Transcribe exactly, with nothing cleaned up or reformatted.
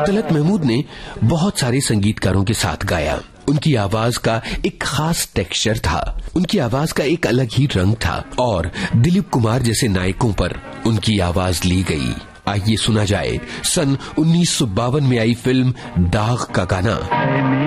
तलत महमूद ने बहुत सारे संगीतकारों के साथ गाया। उनकी आवाज का एक खास टेक्सचर था, उनकी आवाज का एक अलग ही रंग था और दिलीप कुमार जैसे नायकों पर उनकी आवाज ली गई। आइए सुना जाए सन उन्नीस सौ बावन में आई फिल्म दाग का गाना।